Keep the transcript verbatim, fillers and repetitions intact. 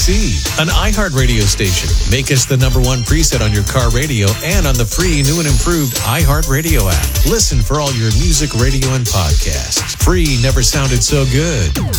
C, an iHeart radio station. Make us the number one preset on your car radio and on the free new and improved iHeart Radio app. Listen for all your music, radio, and podcasts. Free never sounded so good.